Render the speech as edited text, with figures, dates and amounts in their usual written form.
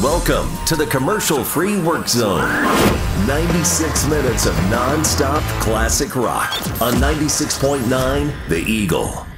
Welcome to the commercial-free work zone. 96 minutes of non-stop classic rock on 96.9 The Eagle.